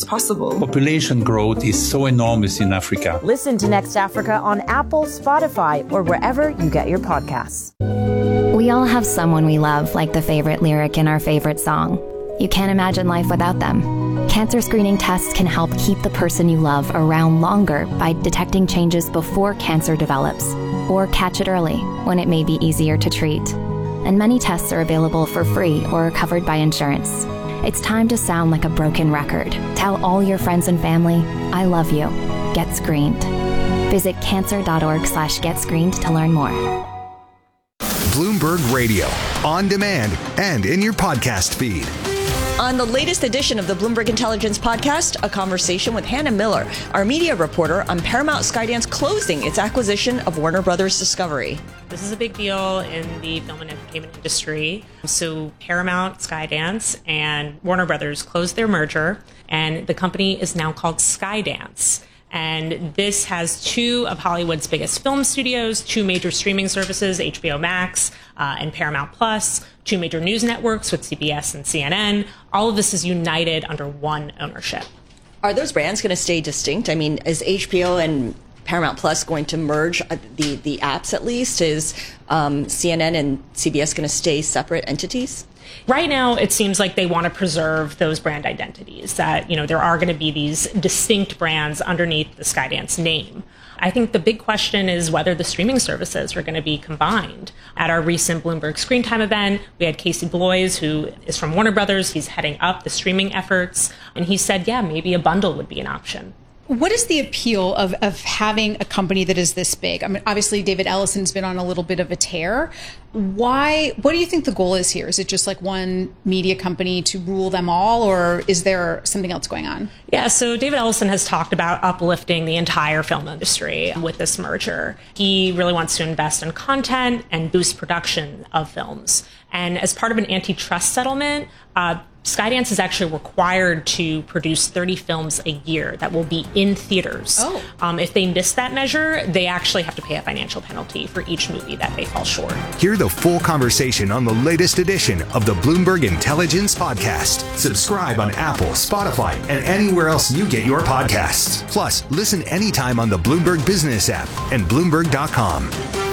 possible. Population growth is so enormous in Africa. Listen to Next Africa on Apple, Spotify, or wherever you get your podcasts. We all have someone we love, like the favorite lyric in our favorite song. You can't imagine life without them. Cancer screening tests can help keep the person you love around longer by detecting changes before cancer develops, or catch it early when it may be easier to treat. And many tests are available for free or are covered by insurance. It's time to sound like a broken record. Tell all your friends and family, I love you. Get screened. Visit cancer.org/getscreened to learn more. Bloomberg Radio, on demand and in your podcast feed. On the latest edition of the Bloomberg Intelligence Podcast, a conversation with Hannah Miller, our media reporter on Paramount Skydance closing its acquisition of Warner Brothers Discovery. This is a big deal in the film and entertainment industry. So Paramount, Skydance, and Warner Brothers closed their merger, and the company is now called Skydance. And this has two of Hollywood's biggest film studios, two major streaming services, HBO Max and Paramount Plus, two major news networks with CBS and CNN. All of this is united under one ownership. Are those brands going to stay distinct? I mean, is HBO and Paramount Plus going to merge the apps at least? Is CNN and CBS going to stay separate entities? Right now, it seems like they want to preserve those brand identities, that, there are going to be these distinct brands underneath the Skydance name. I think the big question is whether the streaming services are going to be combined. At our recent Bloomberg Screen Time event, we had Casey Bloys, who is from Warner Brothers. He's heading up the streaming efforts. And he said, maybe a bundle would be an option. What is the appeal of having a company that is this big? I mean, obviously, David Ellison's been on a little bit of a tear. What do you think the goal is here? Is it just like one media company to rule them all, or is there something else going on? Yeah, so David Ellison has talked about uplifting the entire film industry with this merger. He really wants to invest in content and boost production of films. And as part of an antitrust settlement, Skydance is actually required to produce 30 films a year that will be in theaters. If they miss that measure, they actually have to pay a financial penalty for each movie that they fall short. Hear the full conversation on the latest edition of the Bloomberg Intelligence Podcast. Subscribe on Apple, Spotify, and anywhere else you get your podcasts. Plus, listen anytime on the Bloomberg Business app and Bloomberg.com.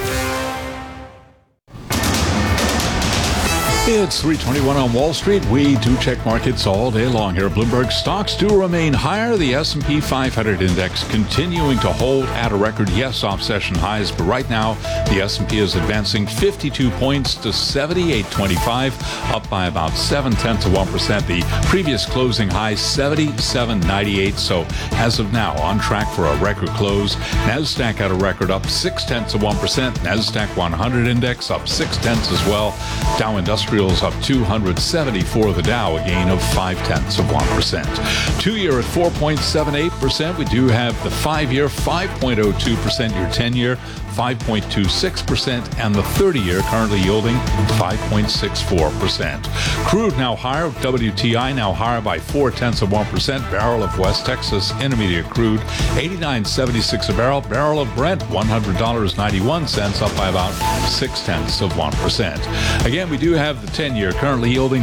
It's 3:21 on Wall Street. We do check markets all day long here. Bloomberg stocks do remain higher. The S&P 500 index continuing to hold at a record, off session highs, but right now the S&P is advancing 52 points to 78.25, up by about 0.7%. The previous closing high 77.98. So as of now, on track for a record close. Nasdaq at a record, up 0.6%. Nasdaq 100 index up 0.6 as well. Dow Industrials up 270 for the Dow, a gain of 0.5%. 2-year at 4.78%. We do have the 5-year 5.02%, your 10-year 5.26%, and the 30-year currently yielding 5.64%. Crude now higher, WTI now higher by 0.4%. Barrel of West Texas Intermediate crude, $89.76 a barrel. Barrel of Brent, $100.91, up by about 0.6%. Again, we do have the 10-year currently yielding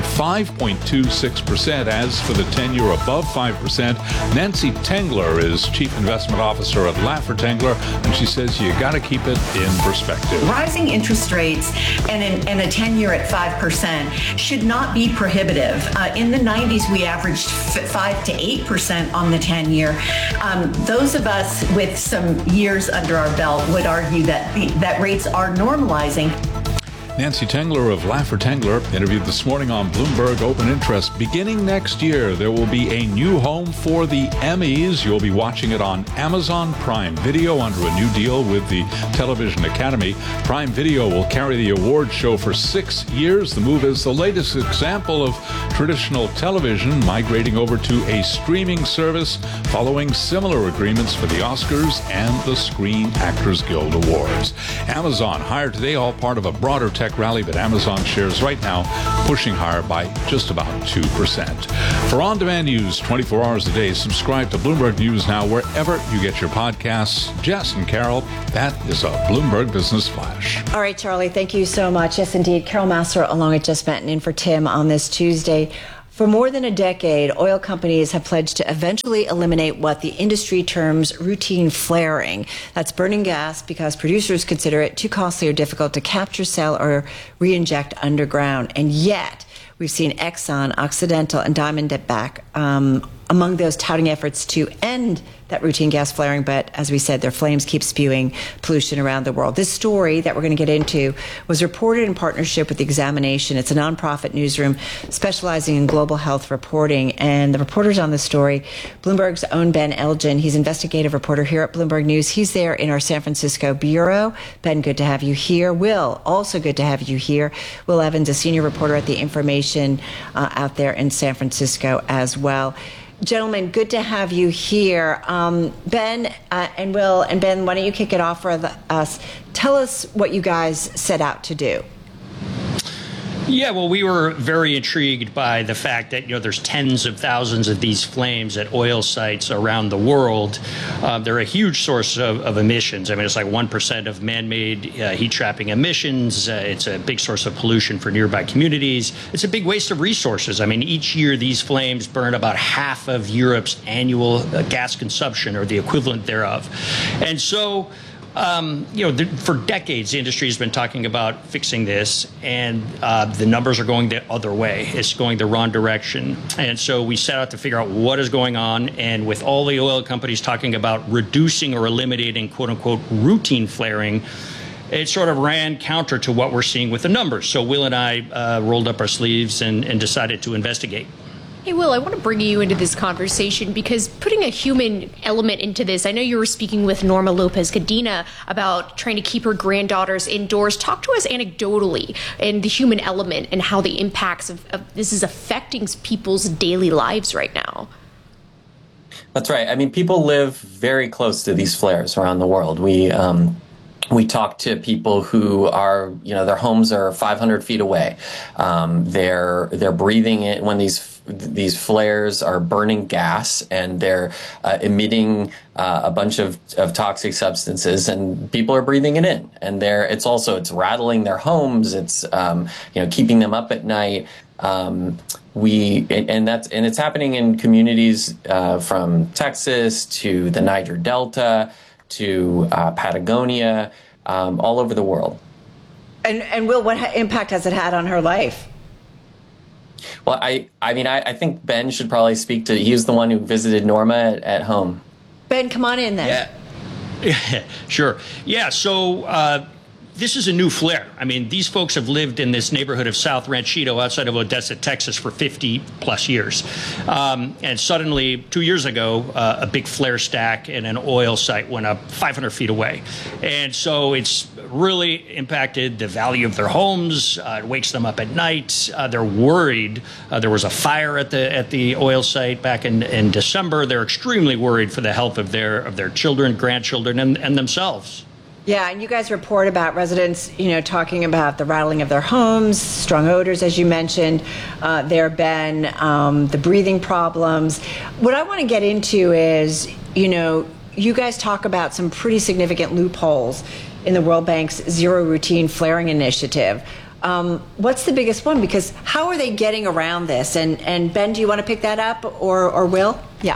5.26%. As for the 10-year above 5%, Nancy Tengler is Chief Investment Officer at Laffer Tengler, and she says you got to keep it in perspective. Rising interest rates and a 10-year at 5% should not be prohibitive. In the 90s, we averaged 5 to 8% on the 10-year. Those of us with some years under our belt would argue that rates are normalizing. Nancy Tengler of Laffer Tengler interviewed this morning on Bloomberg Open Interest. Beginning next year, there will be a new home for the Emmys. You'll be watching it on Amazon Prime Video under a new deal with the Television Academy. Prime Video will carry the award show for 6 years. The move is the latest example of traditional television migrating over to a streaming service following similar agreements for the Oscars and the Screen Actors Guild Awards. Amazon hired today, all part of a broader tech rally, but Amazon shares right now pushing higher by just about 2%. For on-demand news 24 hours a day, subscribe to Bloomberg News Now wherever you get your podcasts. Jess and Carol, that is a Bloomberg Business Flash. All right, Charlie, thank you so much. Yes, indeed. Carol Massar along with Jess Benton in for Tim on this Tuesday. For more than a decade, oil companies have pledged to eventually eliminate what the industry terms routine flaring. That's burning gas because producers consider it too costly or difficult to capture, sell, or re-inject underground. And yet, we've seen Exxon, Occidental, and Diamondback among those touting efforts to end that routine gas flaring, but as we said, their flames keep spewing pollution around the world. This story that we're going to get into was reported in partnership with The Examination. It's a nonprofit newsroom specializing in global health reporting, and the reporters on this story, Bloomberg's own Ben Elgin. He's investigative reporter here at Bloomberg News. He's there in our San Francisco bureau. Ben, good to have you here. Will, also good to have you here. Will Evans, a senior reporter at The Information out there in San Francisco as well. Gentlemen, good to have you here. Ben and Will and Ben, why don't you kick it off for us? Tell us what you guys set out to do. Yeah, well, we were very intrigued by the fact that, there's tens of thousands of these flames at oil sites around the world. They're a huge source of emissions. I mean, it's like 1% of man-made heat-trapping emissions. It's a big source of pollution for nearby communities. It's a big waste of resources. I mean, each year these flames burn about half of Europe's annual gas consumption, or the equivalent thereof. And so for decades, the industry has been talking about fixing this, and the numbers are going the other way. It's going the wrong direction. And so we set out to figure out what is going on. And with all the oil companies talking about reducing or eliminating, quote unquote, routine flaring, it sort of ran counter to what we're seeing with the numbers. So Will and I rolled up our sleeves and decided to investigate. Hey, Will, I want to bring you into this conversation because putting a human element into this, I know you were speaking with Norma Lopez Cadena about trying to keep her granddaughters indoors. Talk to us anecdotally and the human element and how the impacts of this is affecting people's daily lives right now. That's right. I mean, people live very close to these flares around the world. We talk to people who are, their homes are 500 feet away. They're breathing it when these flares are burning gas, and they're emitting a bunch of toxic substances, and people are breathing it in. And it's rattling their homes. It's keeping them up at night. It's happening in communities from Texas to the Niger Delta to Patagonia, all over the world. And Will, what impact has it had on her life? Well, I think Ben should probably speak to. He was the one who visited Norma at home. Ben, come on in then. Yeah, sure. Yeah, so this is a new flare. I mean, these folks have lived in this neighborhood of South Ranchito outside of Odessa, Texas for 50 plus years. And suddenly, 2 years ago, a big flare stack in an oil site went up 500 feet away. And so it's really impacted the value of their homes. It wakes them up at night. They're worried. There was a fire at the oil site back in December. They're extremely worried for the health of their children, grandchildren, and themselves. Yeah, and you guys report about residents, talking about the rattling of their homes, strong odors, as you mentioned, there, Ben, the breathing problems. What I want to get into is, you guys talk about some pretty significant loopholes in the World Bank's Zero Routine Flaring Initiative. What's the biggest one? Because how are they getting around this? And Ben, do you want to pick that up, or Will? Yeah.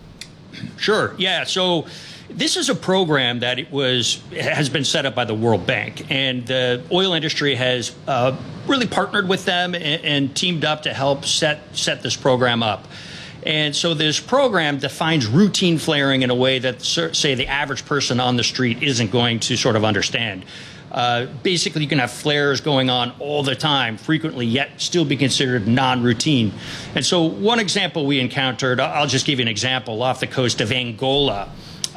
Sure. Yeah. So this is a program that has been set up by the World Bank, and the oil industry has really partnered with them and teamed up to help set this program up. And so this program defines routine flaring in a way that, say, the average person on the street isn't going to sort of understand. Basically, you can have flares going on all the time, frequently, yet still be considered non-routine. And so one example we encountered, I'll just give you an example, off the coast of Angola.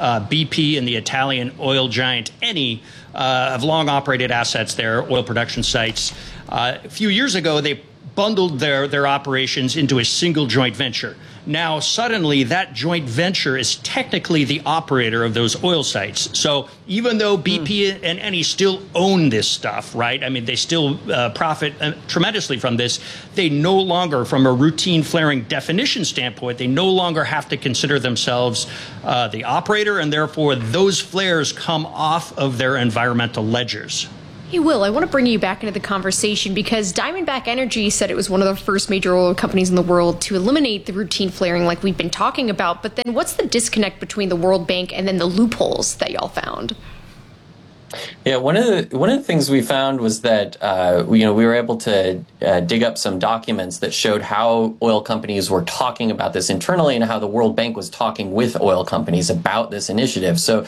BP and the Italian oil giant Eni have long operated assets there, oil production sites. A few years ago, they bundled their operations into a single joint venture. Now, suddenly, that joint venture is technically the operator of those oil sites. So even though BP and Eni still own this stuff, right? I mean, they still profit tremendously from this. They no longer, from a routine flaring definition standpoint, they no longer have to consider themselves the operator, and therefore those flares come off of their environmental ledgers. Hey, Will, I want to bring you back into the conversation because Diamondback Energy said it was one of the first major oil companies in the world to eliminate the routine flaring like we've been talking about. But then what's the disconnect between the World Bank and then the loopholes that y'all found? Yeah, one of the things we found was that we were able to dig up some documents that showed how oil companies were talking about this internally and how the World Bank was talking with oil companies about this initiative. So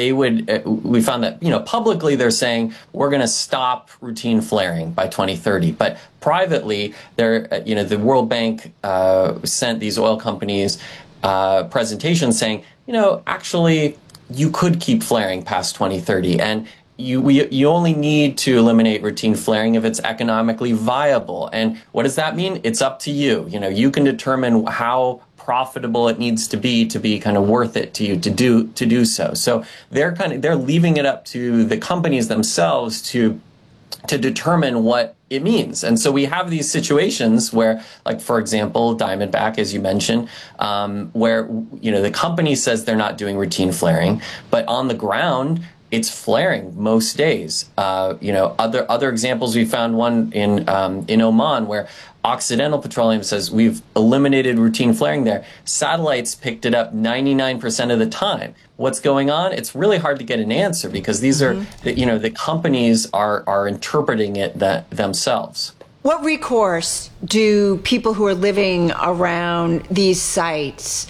we found that publicly they're saying we're going to stop routine flaring by 2030, but privately the World Bank sent these oil companies presentations saying actually, you could keep flaring past 2030, and you only need to eliminate routine flaring if it's economically viable. And what does that mean? It's up to you. You can determine how profitable it needs to be kind of worth it to you to do so. So they're leaving it up to the companies themselves to determine what it means. And so we have these situations where, like, for example, Diamondback, as you mentioned, where, the company says they're not doing routine flaring, but on the ground, it's flaring most days. Other examples, we found one in Oman where Occidental Petroleum says we've eliminated routine flaring there. Satellites picked it up 99% of the time. What's going on? It's really hard to get an answer because these are, the companies are interpreting it themselves. What recourse do people who are living around these sites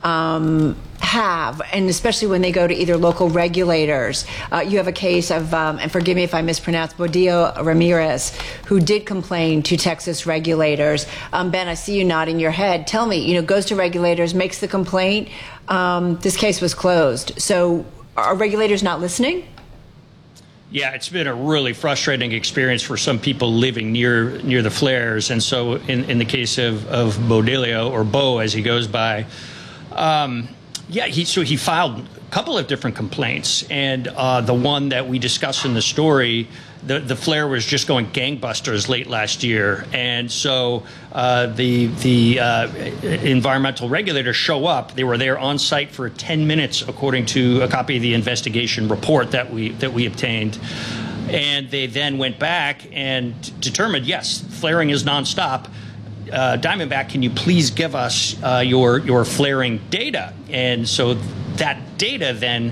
have, and especially when they go to either local regulators? You have a case of, and forgive me if I mispronounce, Bodillo Ramirez, who did complain to Texas regulators. Ben, I see you nodding your head. Tell me, goes to regulators, makes the complaint. This case was closed. So are regulators not listening? Yeah, it's been a really frustrating experience for some people living near the flares. And so in the case of Bodillo, or Bo as he goes by, he filed a couple of different complaints, and the one that we discussed in the story, the flare was just going gangbusters late last year, and so the environmental regulators show up. They were there on site for 10 minutes, according to a copy of the investigation report that we obtained. And they then went back and determined, yes, flaring is nonstop. Diamondback, can you please give us your flaring data? And so that data then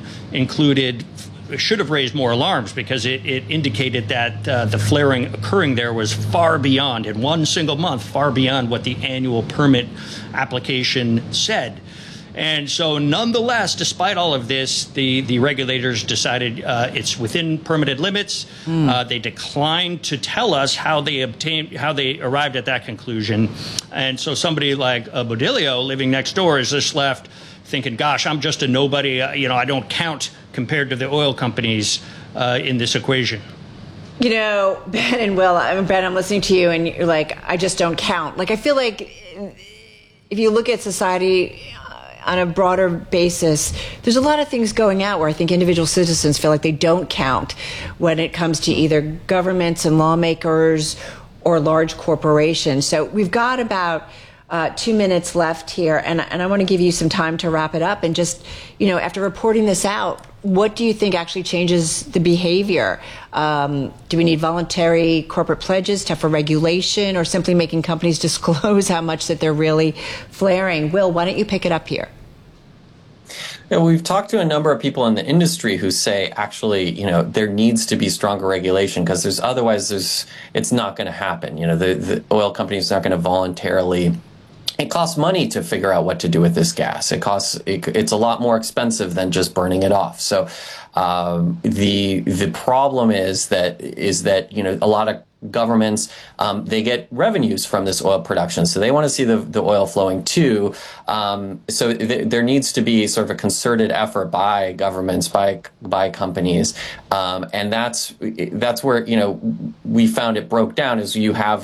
should have raised more alarms, because it indicated that the flaring occurring there was far beyond, in one single month, far beyond what the annual permit application said. And so nonetheless, despite all of this, the regulators decided it's within permitted limits. They declined to tell us how they arrived at that conclusion. And so somebody like Bodillo living next door is just left thinking, gosh, I'm just a nobody. I don't count compared to the oil companies in this equation. Ben and Will, Ben, I'm listening to you and you're like, I just don't count. Like, I feel like if you look at society on a broader basis, there's a lot of things going out where I think individual citizens feel like they don't count when it comes to either governments and lawmakers or large corporations. So we've got about 2 minutes left here, and I want to give you some time to wrap it up. And just, after reporting this out, what do you think actually changes the behavior? Do we need voluntary corporate pledges, tougher regulation, or simply making companies disclose how much that they're really flaring? Will, why don't you pick it up here? Yeah, we've talked to a number of people in the industry who say, actually, there needs to be stronger regulation, because it's not going to happen. The oil companies are not going to voluntarily. It costs money to figure out what to do with this gas. It's a lot more expensive than just burning it off. So the problem is that a lot of governments, they get revenues from this oil production, so they want to see the oil flowing too. So there needs to be sort of a concerted effort by governments, by companies, and that's where we found it broke down. Is you have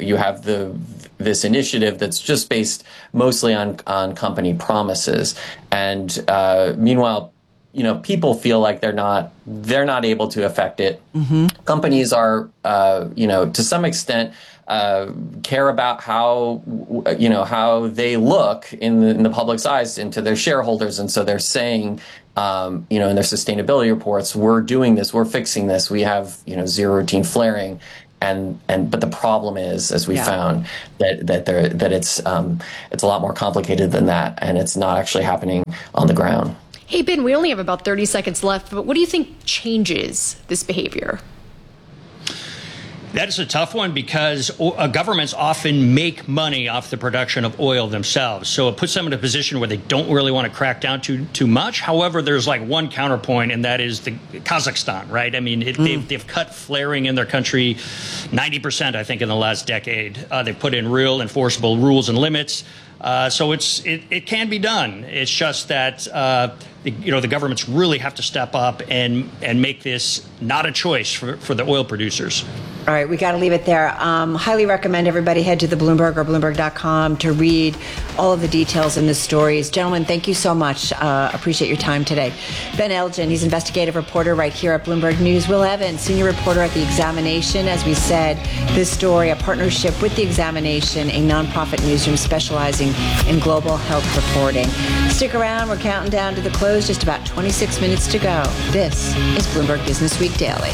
this initiative that's just based mostly on company promises, and meanwhile, people feel like they're not able to affect it. Companies are, to some extent, care about how they look in the public's eyes and to their shareholders, and so they're saying, in their sustainability reports, we're doing this, we're fixing this, we have zero routine flaring. But the problem is, as we found, that it's a lot more complicated than that, and it's not actually happening on the ground. Hey, Ben, we only have about 30 seconds left, but what do you think changes this behavior? That is a tough one because governments often make money off the production of oil themselves. So it puts them in a position where they don't really want to crack down too much. However, there's like one counterpoint, and that is Kazakhstan, right? I mean, they've cut flaring in their country 90%, I think, in the last decade. They've put in real enforceable rules and limits. So it can be done. It's just that the governments really have to step up and make this not a choice for the oil producers. All right, we got to leave it there. Highly recommend everybody head to the Bloomberg or Bloomberg.com to read all of the details in the stories. Gentlemen, thank you so much. Appreciate your time today. Ben Elgin, he's investigative reporter right here at Bloomberg News. Will Evans, senior reporter at The Examination. As we said, this story, a partnership with The Examination, a nonprofit newsroom specializing in global health reporting. Stick around. We're counting down to the close. Just about 26 minutes to go. This is Bloomberg Business Week Daily.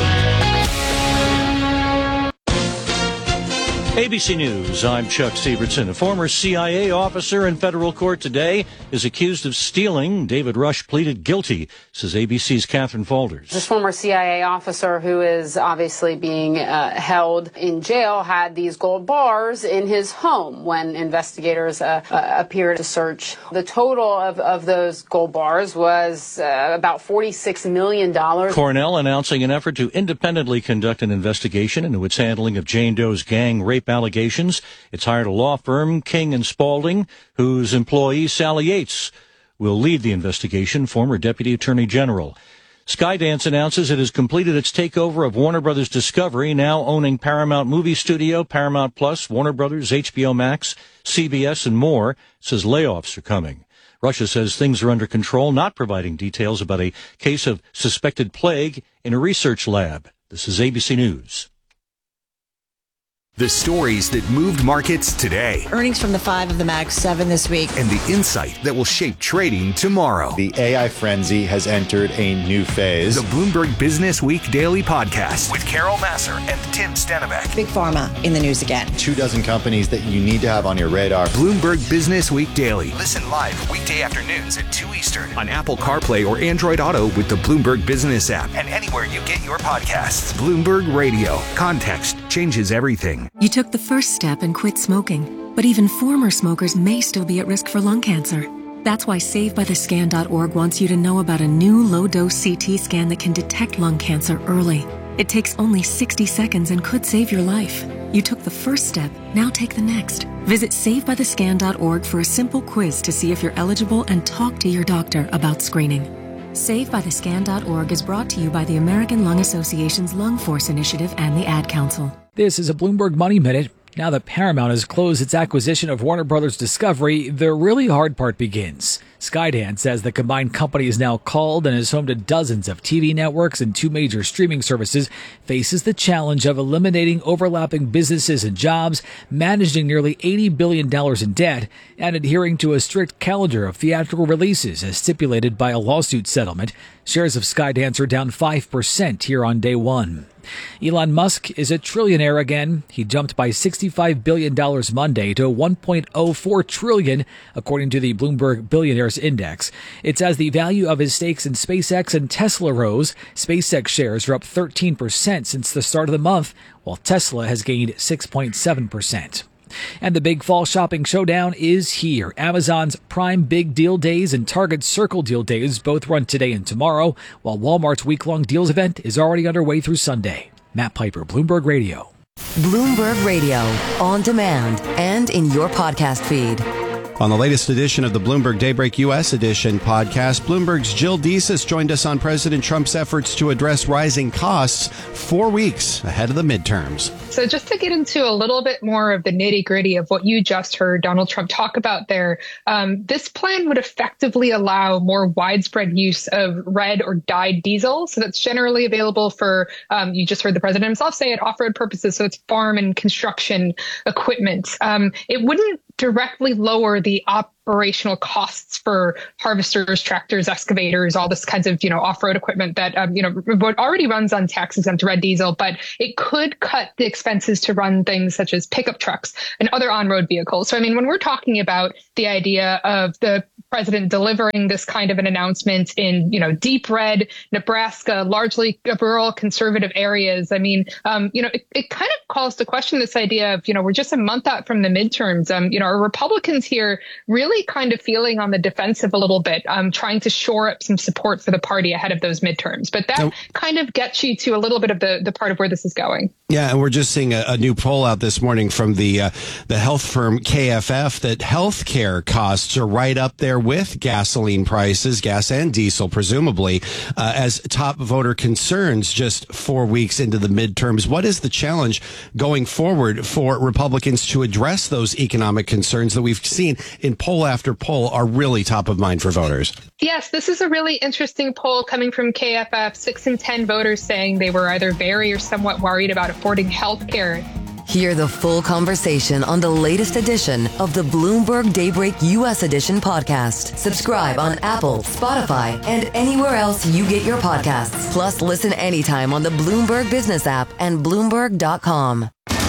ABC News, I'm Chuck Sievertson. A former CIA officer in federal court today is accused of stealing. David Rush pleaded guilty, says ABC's Catherine Faulders. This former CIA officer, who is obviously being held in jail, had these gold bars in his home when investigators appeared to search. The total of those gold bars was about $46 million. Cornell announcing an effort to independently conduct an investigation into its handling of Jane Doe's gang rape allegations. It's hired a law firm, King & Spalding, whose employee Sally Yates will lead the investigation, former Deputy Attorney General. Skydance announces it has completed its takeover of Warner Brothers Discovery, now owning Paramount Movie Studio, Paramount Plus, Warner Brothers, HBO Max, CBS, and more. It says layoffs are coming. Russia says things are under control, not providing details about a case of suspected plague in a research lab. This is ABC News. The stories that moved markets today. Earnings from the 5 of the Mag 7 this week. And the insight that will shape trading tomorrow. The AI frenzy has entered a new phase. The Bloomberg Business Week Daily Podcast with Carol Massar and Tim Stenbeck. Big Pharma in the news again. 24 companies that you need to have on your radar. Bloomberg Business Week Daily. Listen live weekday afternoons at 2 Eastern on Apple CarPlay or Android Auto with the Bloomberg Business app and anywhere you get your podcasts. Bloomberg Radio. Context changes everything. You took the first step and quit smoking, but even former smokers may still be at risk for lung cancer. That's why SaveByTheScan.org wants you to know about a new low-dose CT scan that can detect lung cancer early. It takes only 60 seconds and could save your life. You took the first step, now take the next. Visit SaveByTheScan.org for a simple quiz to see if you're eligible and talk to your doctor about screening. SaveByTheScan.org is brought to you by the American Lung Association's Lung Force Initiative and the Ad Council. This is a Bloomberg Money Minute. Now that Paramount has closed its acquisition of Warner Brothers Discovery, the really hard part begins. Skydance says the combined company is now called and is home to dozens of TV networks and 2 major streaming services, faces the challenge of eliminating overlapping businesses and jobs, managing nearly $80 billion in debt, and adhering to a strict calendar of theatrical releases as stipulated by a lawsuit settlement. Shares of Skydance are down 5% here on day one. Elon Musk is a trillionaire again. He jumped by $65 billion Monday to $1.04 trillion, according to the Bloomberg Billionaires Index. It's as the value of his stakes in SpaceX and Tesla rose. SpaceX shares are up 13% since the start of the month, while Tesla has gained 6.7%. And the big fall shopping showdown is here. Amazon's Prime Big Deal Days and Target's Circle Deal Days both run today and tomorrow, while Walmart's week-long deals event is already underway through Sunday. Matt Piper, Bloomberg Radio. Bloomberg Radio, on demand and in your podcast feed. On the latest edition of the Bloomberg Daybreak U.S. Edition podcast, Bloomberg's Jill Desis joined us on President Trump's efforts to address rising costs 4 weeks ahead of the midterms. So just to get into a little bit more of the nitty-gritty of what you just heard Donald Trump talk about there, this plan would effectively allow more widespread use of red or dyed diesel. So that's generally available for, you just heard the president himself say it, off-road purposes. So it's farm and construction equipment. It wouldn't directly lower the operational costs for harvesters, tractors, excavators, all this kinds of, off-road equipment that, what already runs on tax-exempt red diesel, but it could cut the expenses to run things such as pickup trucks and other on-road vehicles. So, when we're talking about the idea of the president delivering this kind of an announcement in, deep red Nebraska, largely rural conservative areas, it kind of calls to question this idea of, we're just a month out from the midterms. Are Republicans here really kind of feeling on the defensive a little bit, trying to shore up some support for the party ahead of those midterms? But that kind of gets you to a little bit of the part of where this is going. Yeah, and we're just seeing a new poll out this morning from the health firm KFF that healthcare costs are right up there with gasoline prices, gas and diesel, presumably, as top voter concerns just 4 weeks into the midterms. What is the challenge going forward for Republicans to address those economic concerns that we've seen in poll after poll are really top of mind for voters? Yes, this is a really interesting poll coming from KFF. 6 in 10 voters saying they were either very or somewhat worried about affording health care. Hear the full conversation on the latest edition of the Bloomberg Daybreak U.S. Edition podcast. Subscribe on Apple, Spotify, and anywhere else you get your podcasts. Plus, listen anytime on the Bloomberg Business app and Bloomberg.com.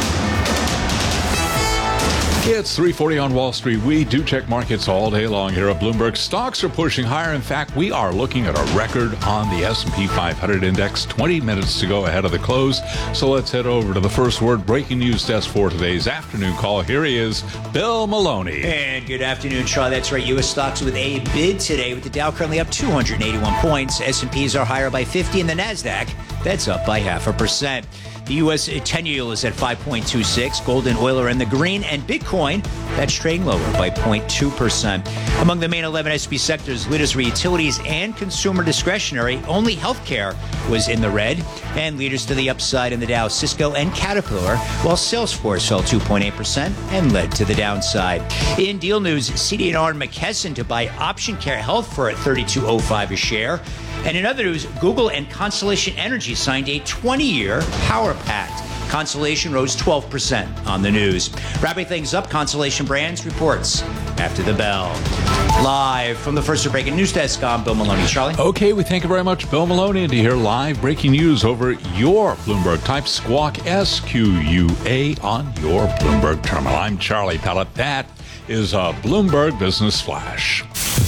It's 3:40 on Wall Street. We do check markets all day long here at Bloomberg. Stocks are pushing higher. In fact, we are looking at a record on the S&P 500 index. 20 minutes to go ahead of the close. So let's head over to the First Word breaking news desk for today's afternoon call. Here he is, Bill Maloney. And good afternoon, Shaw. That's right. U.S. stocks with a bid today, with the Dow currently up 281 points. S&Ps are higher by 50, and the NASDAQ, that's up by 0.5%. The U.S. 10-year yield is at 5.26. Gold and oil are in the green, and Bitcoin, that's trading lower by 0.2%. Among the main 11 S&P sectors, leaders were utilities and consumer discretionary. Only healthcare was in the red. And leaders to the upside in the Dow, Cisco and Caterpillar, while Salesforce fell 2.8% and led to the downside. In deal news, CD&R and McKesson to buy Option Care Health for $32.05 a share. And in other news, Google and Constellation Energy signed a 20-year power pact. Constellation rose 12% on the news. Wrapping things up, Constellation Brands reports after the bell. Live from the First Breaking News Desk, I'm Bill Maloney. Charlie? Okay, we thank you very much, Bill Maloney. And to hear live breaking news over your Bloomberg, type SQUA, SQUA, on your Bloomberg terminal. I'm Charlie Pellet. That is a Bloomberg Business Flash.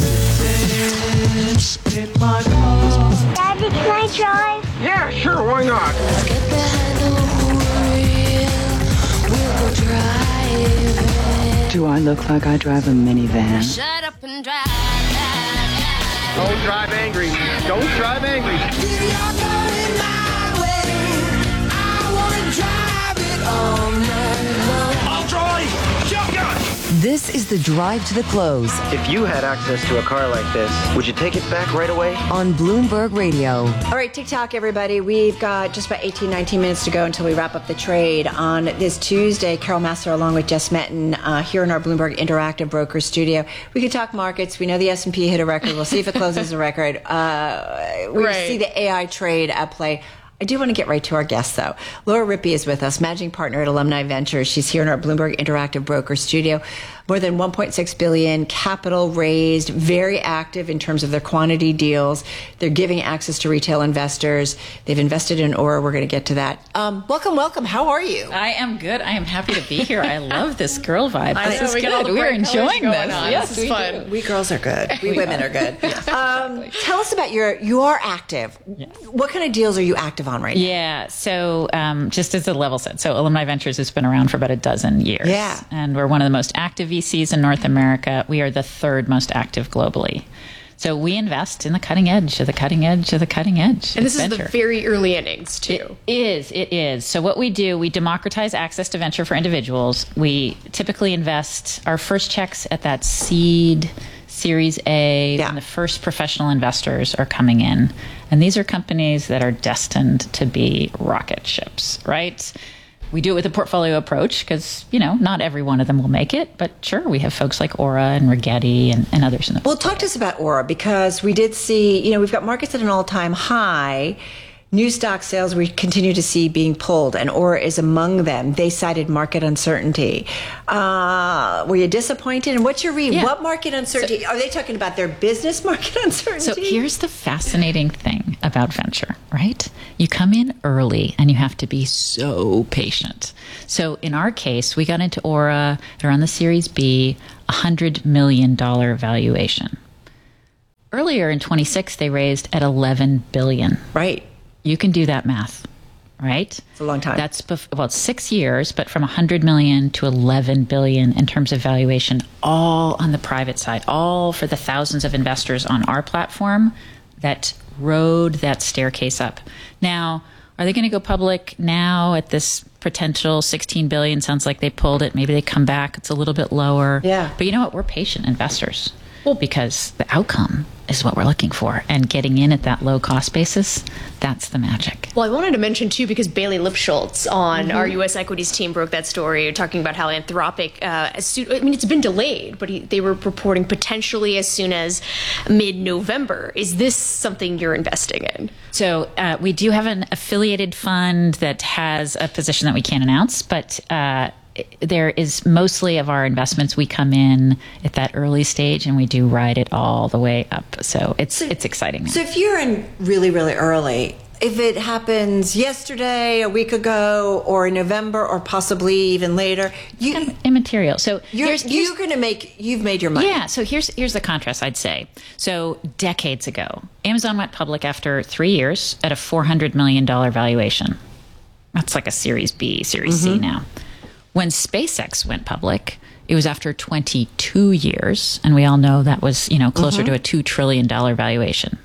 Daddy, can I drive? Yeah, sure, why not? Let's get behind the wheel. We'll go driving. Do I look like I drive a minivan? Shut up and drive. Don't drive angry. Don't drive angry. You're going my way. I want to drive it all night long. I'll drive. Shotgun. This is the drive to the close. If you had access to a car like this, would you take it back right away? On Bloomberg Radio. All right, TikTok, everybody. We've got just about 18, 19 minutes to go until we wrap up the trade. On this Tuesday, Carol Massar along with Jess Metton here in our Bloomberg Interactive Broker studio. We could talk markets. We know the S&P hit a record. We'll see if it closes a record. We see the AI trade at play. I do want to get right to our guests, though. Laura Rippey is with us, managing partner at Alumni Ventures. She's here in our Bloomberg Interactive Broker studio. More than $1.6 billion capital raised, very active in terms of their quantity deals. They're giving access to retail investors. They've invested in Aura. We're going to get to that. Welcome. How are you? I am good. I am happy to be here. I love this girl vibe. This is good. We're enjoying this. Yes, this is fun. We girls are good. We women are good. Yes, tell us about you are active. Yes. What kind of deals are you active on right now? Yeah. So just as a level set, so Alumni Ventures has been around for about a dozen years. Yeah. And we're one of the most active VCs in North America. We are the third most active globally. So we invest in the cutting edge of the cutting edge of the cutting edge. And this is venture. the very early innings, too. It is. So what we do, we democratize access to venture for individuals. We typically invest our first checks at that seed Series A, when the first professional investors are coming in. And these are companies that are destined to be rocket ships, right? We do it with a portfolio approach because, not every one of them will make it. But sure, we have folks like Aura and Rigetti and others in the Well, talk to us about Aura, because we did see, we've got markets at an all-time high. New stock sales we continue to see being pulled, and Aura is among them. They cited market uncertainty. Were you disappointed? And what's your read? Yeah. What market uncertainty? Are they talking about their business market uncertainty? So here's the fascinating thing about venture, right? You come in early and you have to be so patient. So in our case, we got into Aura around the Series B, $100 million valuation. Earlier in 26, they raised at $11 billion. Right. You can do that math, right? It's a long time. That's about 6 years, but from $100 million to $11 billion in terms of valuation, all on the private side, all for the thousands of investors on our platform that rode that staircase up. Now, are they going to go public now at this potential $16 billion? Sounds like they pulled it. Maybe they come back. It's a little bit lower. Yeah. But you know what? We're patient investors. Well, because the outcome is what we're looking for. And getting in at that low cost basis, that's the magic. Well, I wanted to mention, too, because Bailey Lipschultz on our U.S. equities team broke that story, talking about how Anthropic, it's been delayed, but they were reporting potentially as soon as mid-November. Is this something you're investing in? So we do have an affiliated fund that has a position that we can't announce, but there is mostly of our investments, we come in at that early stage and we do ride it all the way up. So it's exciting. So if you're in really, really early, if it happens yesterday, a week ago, or in November, or possibly even later, immaterial. So you've made your money. Yeah. So here's the contrast, I'd say. So decades ago, Amazon went public after 3 years at a $400 million valuation. That's like a Series B, Series C now. When SpaceX went public, it was after 22 years, and we all know that was, closer to a $2 trillion valuation.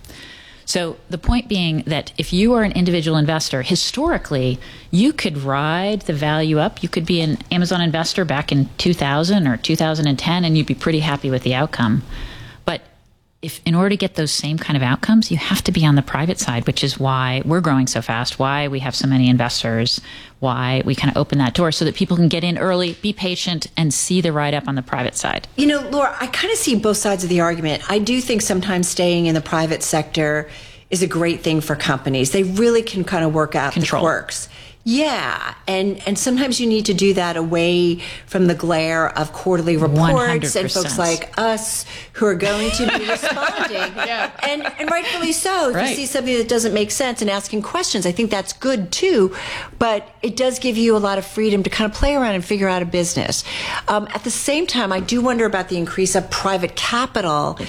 So the point being that if you are an individual investor, historically, you could ride the value up. You could be an Amazon investor back in 2000 or 2010, and you'd be pretty happy with the outcome. But if in order to get those same kind of outcomes, you have to be on the private side, which is why we're growing so fast, why we have so many investors, why we kind of open that door so that people can get in early, be patient, and see the ride up on the private side. Laura, I kind of see both sides of the argument. I do think sometimes staying in the private sector is a great thing for companies. They really can kind of work out the quirks. Yeah, and sometimes you need to do that away from the glare of quarterly reports 100%. And folks like us who are going to be responding. And rightfully so. If you see something that doesn't make sense and asking questions, I think that's good too. But it does give you a lot of freedom to kind of play around and figure out a business. At the same time, I do wonder about the increase of private capital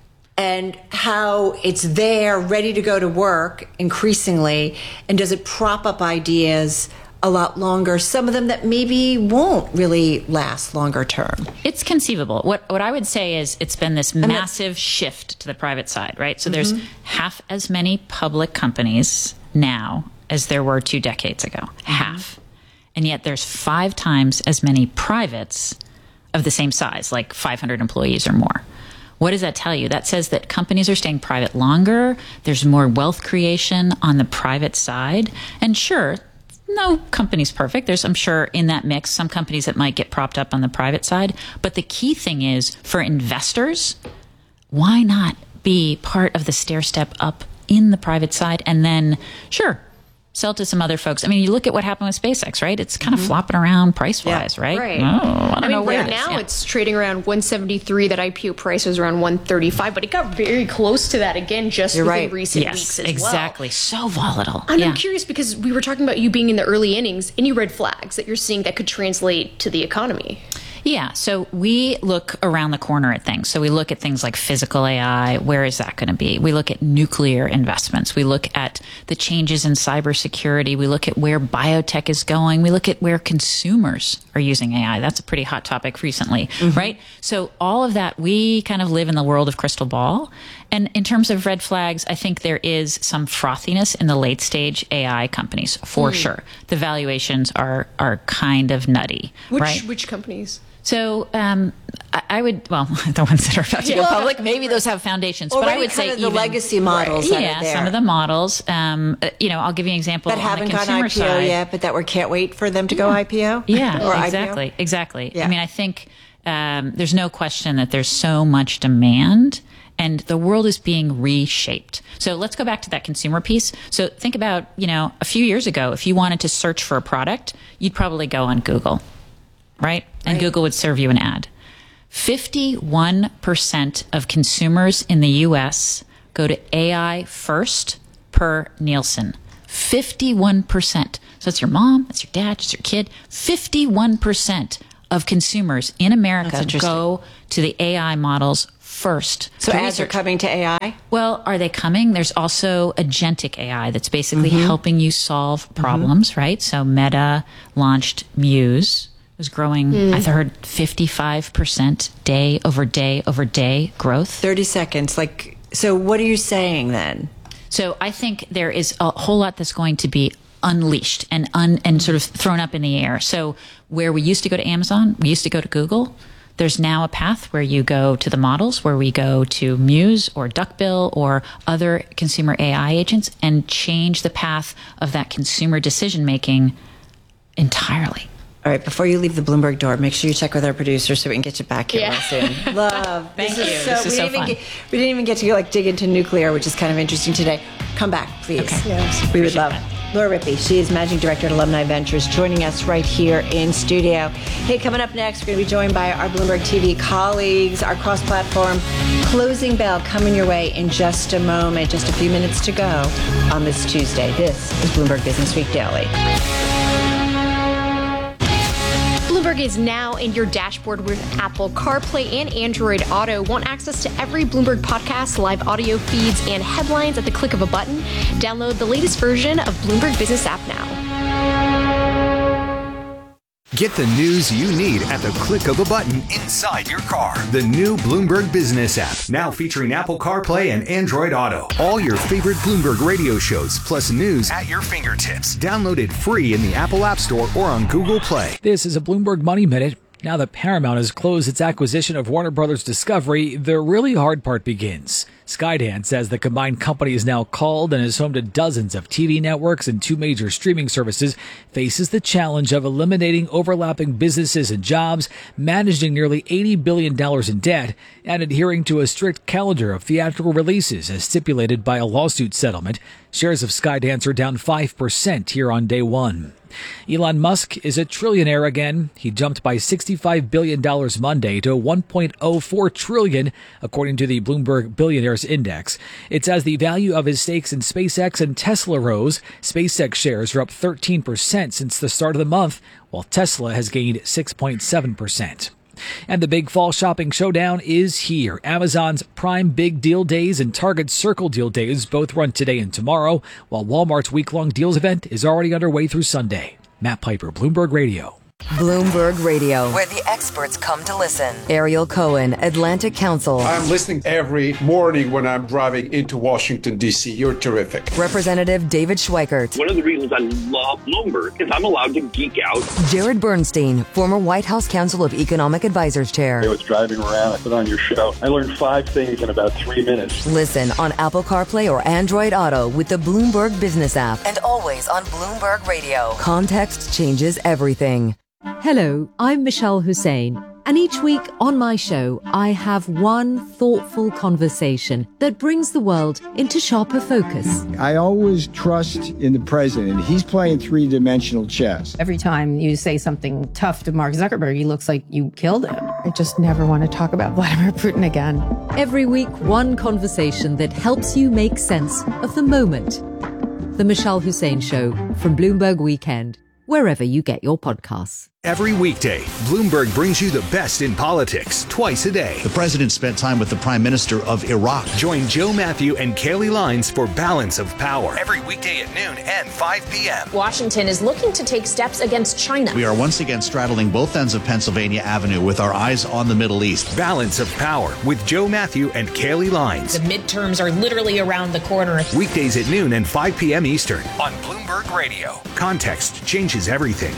and how it's there, ready to go to work increasingly, and does it prop up ideas a lot longer, some of them that maybe won't really last longer term? It's conceivable. What I would say is it's been this massive shift to the private side, right? So there's half as many public companies now as there were 2 decades ago. Half. And yet there's 5 times as many privates of the same size, like 500 employees or more. What does that tell you? That says that companies are staying private longer. There's more wealth creation on the private side. And sure, no company's perfect. There's, I'm sure, in that mix, some companies that might get propped up on the private side. But the key thing is, for investors, why not be part of the stair step up in the private side and then, sure, sell to some other folks. I mean, you look at what happened with SpaceX, right? It's kind of flopping around price-wise, right? Right. Oh, I don't know where right it is. now it's trading around 173. That IPO price was around 135, but it got very close to that again just within recent weeks as well. Exactly. So volatile. And I'm curious because we were talking about you being in the early innings. Any red flags that you're seeing that could translate to the economy? Yeah, so we look around the corner at things. So we look at things like physical AI. Where is that going to be? We look at nuclear investments. We look at the changes in cybersecurity. We look at where biotech is going. We look at where consumers are using AI. That's a pretty hot topic recently, right? So all of that, we kind of live in the world of crystal ball. And in terms of red flags, I think there is some frothiness in the late stage AI companies for sure. The valuations are kind of nutty, right? Which companies? So I would, well, the ones that are about to go public, maybe those have foundations, but I would say the legacy models that are there. some of the models. I'll give you an example that haven't on the gone consumer IPO side. yet, but that we can't wait for them to go IPO. Yeah, or exactly. Yeah. I mean, I think there's no question that there's so much demand. And the world is being reshaped. So let's go back to that consumer piece. So think about, a few years ago, if you wanted to search for a product, you'd probably go on Google. Right? And Google would serve you an ad. 51% of consumers in the US go to AI first per Nielsen. 51%. So it's your mom, it's your dad, it's your kid. 51% of consumers in America go to the AI models first. So ads are coming to AI? Well, are they coming? There's also agentic AI that's basically helping you solve problems, right? So Meta launched Muse. Was growing, I heard 55% day over day growth. 30 seconds. So what are you saying then? So I think there is a whole lot that's going to be unleashed and sort of thrown up in the air. So where we used to go to Amazon, we used to go to Google. There's now a path where you go to the models, where we go to Muse or Duckbill or other consumer AI agents and change the path of that consumer decision making entirely. All right, before you leave the Bloomberg door, make sure you check with our producers so we can get you back here real soon. Love. Thank you. This is so fun. We didn't even get to dig into nuclear, which is kind of interesting today. Come back, please. Okay. Yes, we would love. Laura Ripley, she is Managing Director at Alumni Ventures, joining us right here in studio. Hey, coming up next, we're going to be joined by our Bloomberg TV colleagues, our cross-platform closing bell coming your way in just a moment, just a few minutes to go on this Tuesday. This is Bloomberg Business Week Daily. Bloomberg is now in your dashboard with Apple CarPlay and Android Auto. Want access to every Bloomberg podcast, live audio feeds, and headlines at the click of a button? Download the latest version of Bloomberg Business app now. Get the news you need at the click of a button inside your car. The new Bloomberg Business app, now featuring Apple CarPlay and Android Auto. All your favorite Bloomberg radio shows, plus news at your fingertips. Download it free in the Apple App Store or on Google Play. This is a Bloomberg Money Minute. Now that Paramount has closed its acquisition of Warner Brothers Discovery, the really hard part begins. Skydance says the combined company is now called and is home to dozens of TV networks and 2 major streaming services, faces the challenge of eliminating overlapping businesses and jobs, managing nearly $80 billion in debt, and adhering to a strict calendar of theatrical releases as stipulated by a lawsuit settlement. Shares of Skydance are down 5% here on day one. Elon Musk is a trillionaire again. He jumped by $65 billion Monday to $1.04 trillion, according to the Bloomberg Billionaires Index. It's as the value of his stakes in SpaceX and Tesla rose. SpaceX shares are up 13% since the start of the month, while Tesla has gained 6.7%. And the big fall shopping showdown is here. Amazon's Prime Big Deal Days and Target's Circle Deal Days both run today and tomorrow, while Walmart's week-long deals event is already underway through Sunday. Matt Piper, Bloomberg Radio. Bloomberg Radio, where the experts come to listen. Ariel Cohen, Atlantic Council. I'm listening every morning when I'm driving into Washington, D.C. You're terrific. Representative David Schweikert. One of the reasons I love Bloomberg is I'm allowed to geek out. Jared Bernstein, former White House Council of Economic Advisors Chair. I was driving around, I put on your show. I learned 5 things in about 3 minutes. Listen on Apple CarPlay or Android Auto with the Bloomberg Business app. And always on Bloomberg Radio. Context changes everything. Hello, I'm Michelle Hussein, and each week on my show, I have one thoughtful conversation that brings the world into sharper focus. I always trust in the president. He's playing three-dimensional chess. Every time you say something tough to Mark Zuckerberg, he looks like you killed him. I just never want to talk about Vladimir Putin again. Every week, one conversation that helps you make sense of the moment. The Michelle Hussein Show from Bloomberg Weekend, wherever you get your podcasts. Every weekday, Bloomberg brings you the best in politics twice a day. The president spent time with the Prime Minister of Iraq. Join Joe Matthew and Kaylee Lines for Balance of Power. Every weekday at noon and 5 p.m. Washington is looking to take steps against China. We are once again straddling both ends of Pennsylvania Avenue with our eyes on the Middle East. Balance of Power with Joe Matthew and Kaylee Lines. The midterms are literally around the corner. Weekdays at noon and 5 p.m. Eastern on Bloomberg Radio. Context changes everything.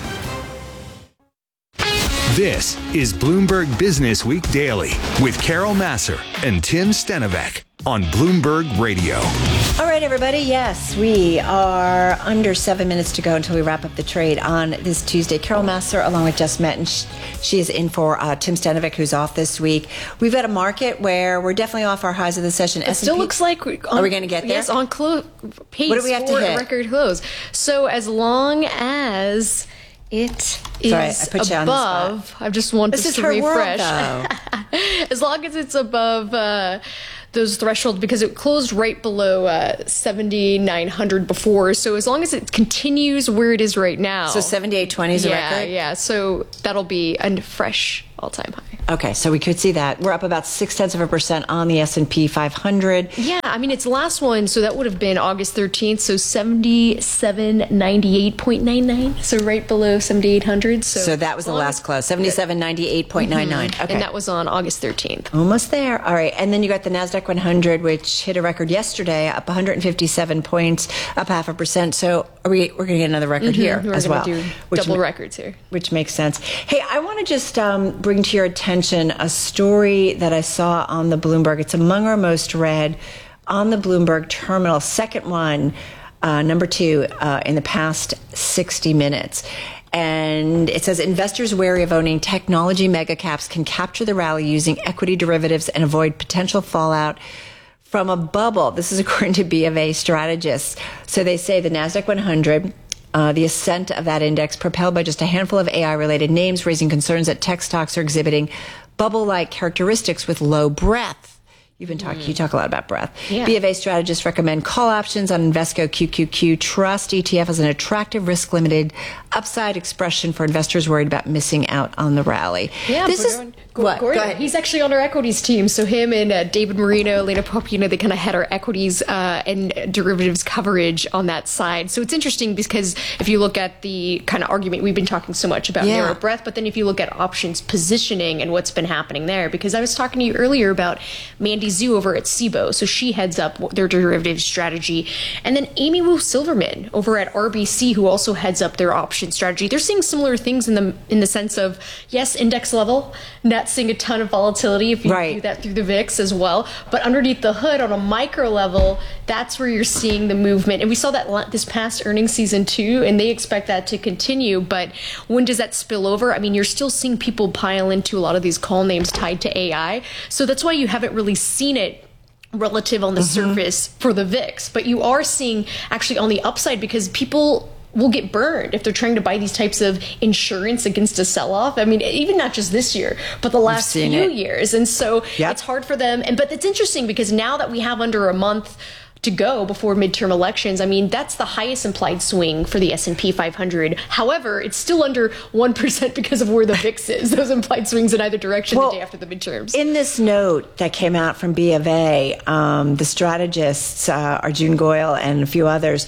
This is Bloomberg Business Week Daily with Carol Massar and Tim Stenovec on Bloomberg Radio. All right, everybody. Yes, we are under 7 minutes to go until we wrap up the trade on this Tuesday. Carol Massar, along with Jess Metton, she is in for Tim Stenovec, who's off this week. We've got a market where we're definitely off our highs of the session. It still looks like are we going to get there? Yes, on pace what do we have to hit? Record close. So as long as it is above, I just want this to refresh. As long as it's above those thresholds, because it closed right below 7,900 before. So as long as it continues where it is right now. So 78.20 is a record? Yeah. So that'll be a fresh all-time high. Okay, so we could see that. We're up about 0.6% on the S&P 500. Yeah, I mean, its last one, so that would have been August 13th, so 7798.99, so right below 7,800. So that was the last close, 7798.99. Okay. And that was on August 13th. Almost there. All right, and then you got the NASDAQ 100, which hit a record yesterday, up 157 points, up 0.5%. So we're going to get another record here as well. We're going to do double records here. Which makes sense. Hey, I want to just bring to your attention a story that I saw on the Bloomberg. It's among our most read on the Bloomberg terminal, second one, number 2 in the past 60 minutes. And it says investors wary of owning technology megacaps can capture the rally using equity derivatives and avoid potential fallout from a bubble. This is according to B of A strategists. So they say the NASDAQ 100, the ascent of that index propelled by just a handful of AI-related names, raising concerns that tech stocks are exhibiting bubble-like characteristics with low breadth. You talk a lot about breadth. Yeah. B of A strategists recommend call options on Invesco QQQ Trust ETF as an attractive risk-limited upside expression for investors worried about missing out on the rally. Yeah, Gordon. Go ahead. He's actually on our equities team. So him and David Marino, Elena Popino, they kind of head our equities and derivatives coverage on that side. So it's interesting because if you look at the kind of argument, we've been talking so much about narrow breadth, but then if you look at options positioning and what's been happening there, because I was talking to you earlier about Mandy Zhu over at SIBO. So she heads up their derivative strategy. And then Amy Wu Silverman over at RBC, who also heads up their option strategy. They're seeing similar things in the sense of, yes, index level, not seeing a ton of volatility if you do that through the VIX as well. But underneath the hood on a micro level, that's where you're seeing the movement. And we saw that this past earnings season too, and they expect that to continue. But when does that spill over? I mean, you're still seeing people pile into a lot of these call names tied to AI. So that's why you haven't really seen it relative on the surface for the VIX. But you are seeing actually on the upside because people will get burned if they're trying to buy these types of insurance against a sell-off. I mean, even not just this year, but the last few years. And so it's hard for them. But it's interesting because now that we have under a month to go before midterm elections, I mean, that's the highest implied swing for the S&P 500. However, it's still under 1% because of where the VIX is. Those implied swings in either direction the day after the midterms. In this note that came out from B of A, the strategists, Arjun Goyal and a few others,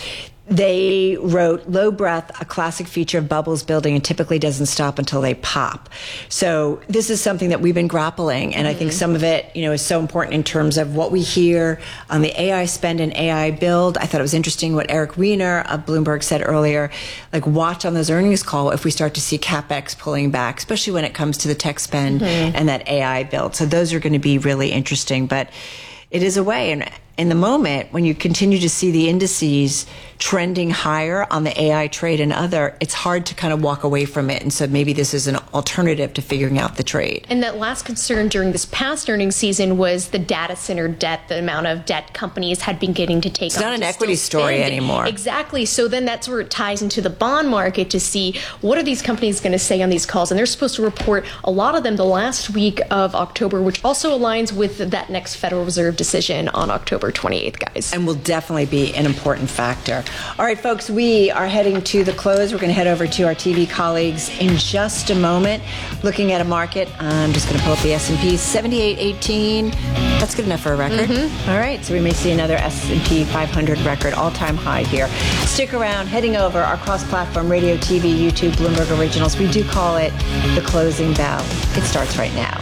they wrote, low breath, a classic feature of bubbles building and typically doesn't stop until they pop. So this is something that we've been grappling. And I think some of it, is so important in terms of what we hear on the AI spend and AI build. I thought it was interesting what Eric Weiner of Bloomberg said earlier, like watch on those earnings call if we start to see CapEx pulling back, especially when it comes to the tech spend and that AI build. So those are going to be really interesting, but it is a way. And in the moment, when you continue to see the indices trending higher on the AI trade and other, it's hard to kind of walk away from it. And so maybe this is an alternative to figuring out the trade. And that last concern during this past earnings season was the data center debt, the amount of debt companies had been getting to take on. It's not an equity story anymore. Exactly. So then that's where it ties into the bond market to see what are these companies going to say on these calls. And they're supposed to report a lot of them the last week of October, which also aligns with that next Federal Reserve decision on October October 28th, guys. And will definitely be an important factor. All right, folks, we are heading to the close. We're going to head over to our TV colleagues in just a moment. Looking at a market, I'm just going to pull up the S&P 7818. That's good enough for a record. All right, so we may see another S&P 500 record, all-time high here. Stick around, heading over our cross-platform radio, TV, YouTube, Bloomberg Originals. We do call it the closing bell. It starts right now.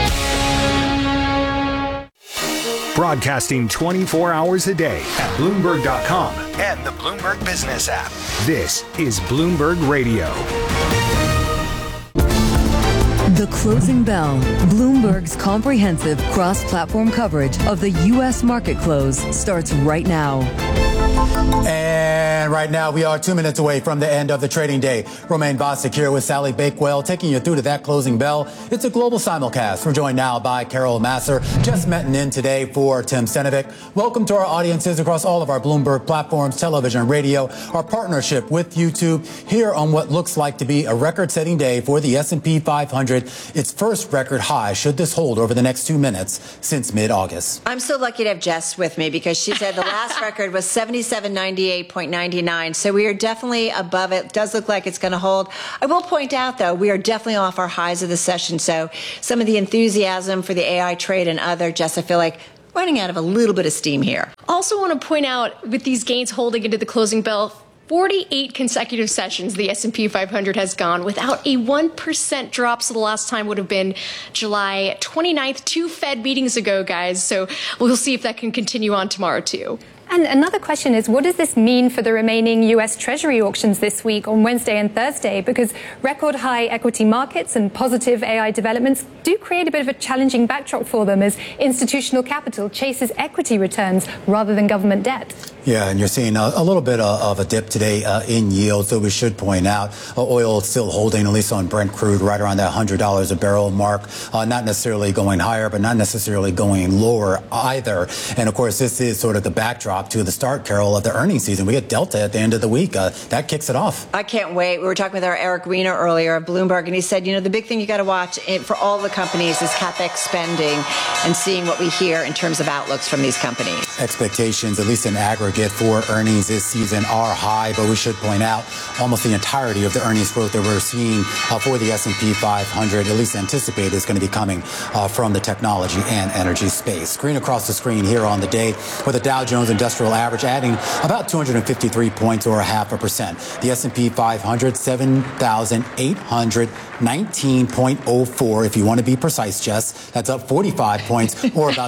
Broadcasting 24 hours a day at Bloomberg.com and the Bloomberg Business app. This is Bloomberg Radio. The Closing Bell, Bloomberg's comprehensive cross-platform coverage of the U.S. market close, starts right now. And right now, we are 2 minutes away from the end of the trading day. Romaine Bostic here with Sally Bakewell, taking you through to that closing bell. It's a global simulcast. We're joined now by Carol Massar, just metting in today for Tim Senovic. Welcome to our audiences across all of our Bloomberg platforms, television and radio, our partnership with YouTube, here on what looks like to be a record-setting day for the S&P 500. Its first record high, should this hold over the next 2 minutes, since mid-August. I'm so lucky to have Jess with me because she said the last record was 7798.99. So we are definitely above it. Does look like it's going to hold. I will point out, though, we are definitely off our highs of the session. So some of the enthusiasm for the AI trade and other, Jess, I feel like running out of a little bit of steam here. Also want to point out, with these gains holding into the closing bell, 48 consecutive sessions the S&P 500 has gone without a 1% drop. So the last time would have been July 29th, 2 Fed meetings ago, guys. So we'll see if that can continue on tomorrow, too. And another question is, what does this mean for the remaining U.S. Treasury auctions this week on Wednesday and Thursday? Because record high equity markets and positive AI developments do create a bit of a challenging backdrop for them as institutional capital chases equity returns rather than government debt. Yeah, and you're seeing a little bit of a dip today in yield. So we should point out oil is still holding, at least on Brent crude, right around that $100 a barrel mark. Not necessarily going higher, but not necessarily going lower either. And of course, this is sort of the backdrop to the start, Carol, of the earnings season. We get Delta at the end of the week. That kicks it off. I can't wait. We were talking with our Eric Weiner earlier of Bloomberg, and he said, the big thing you got to watch for all the companies is CapEx spending and seeing what we hear in terms of outlooks from these companies. Expectations, at least in aggregate, for earnings this season are high, but we should point out almost the entirety of the earnings growth that we're seeing for the S&P 500, at least anticipated, is going to be coming from the technology and energy space. Screen across the screen here on the day with the Dow Jones Industrial Average adding about 253 points or 0.5%. The S&P 500, 7,819.04. If you want to be precise, Jess, that's up 45 points or about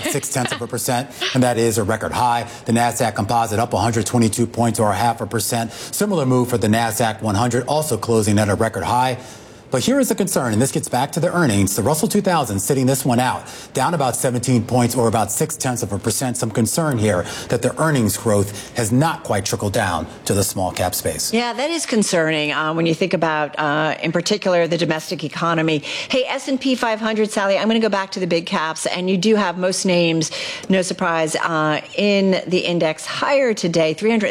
0.6%. And that is a record high. The NASDAQ Composite up 122 points or 0.5%. Similar move for the NASDAQ 100, also closing at a record high. But here is the concern, and this gets back to the earnings. The Russell 2000 sitting this one out, down about 17 points or about 0.6%. Some concern here that the earnings growth has not quite trickled down to the small cap space. Yeah, that is concerning when you think about, in particular, the domestic economy. Hey, S&P 500, Sally, I'm going to go back to the big caps, and you do have most names, no surprise, in the index higher today,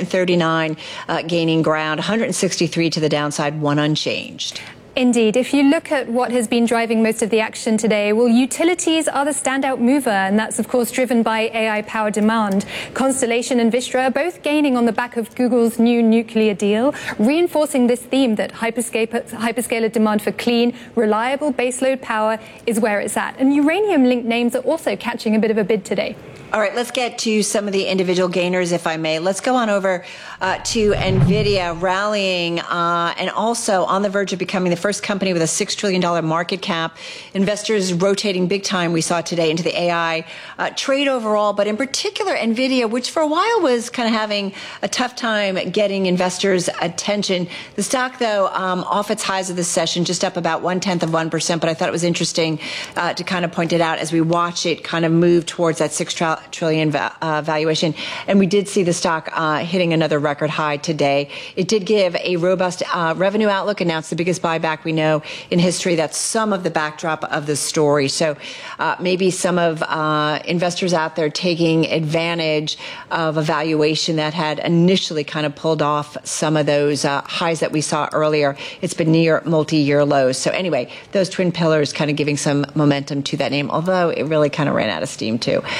339 gaining ground, 163 to the downside, 1 unchanged. Indeed. If you look at what has been driving most of the action today, well, utilities are the standout mover, and that's, of course, driven by AI power demand. Constellation and Vistra are both gaining on the back of Google's new nuclear deal, reinforcing this theme that hyperscaler demand for clean, reliable baseload power is where it's at. And uranium-linked names are also catching a bit of a bid today. All right, let's get to some of the individual gainers, if I may. Let's go on over to NVIDIA rallying and also on the verge of becoming the first company with a $6 trillion market cap. Investors rotating big time, we saw today, into the AI trade overall, but in particular NVIDIA, which for a while was kind of having a tough time getting investors' attention. The stock, though, off its highs of this session, just up about 0.1%, but I thought it was interesting to kind of point it out as we watch it kind of move towards that $6 trillion valuation. And we did see the stock hitting another record high today. It did give a robust revenue outlook, announced the biggest buyback we know in history. That's some of the backdrop of the story. So maybe some of investors out there taking advantage of a valuation that had initially kind of pulled off some of those highs that we saw earlier. It's been near multi-year lows. So anyway, those twin pillars kind of giving some momentum to that name, although it really kind of ran out of steam too.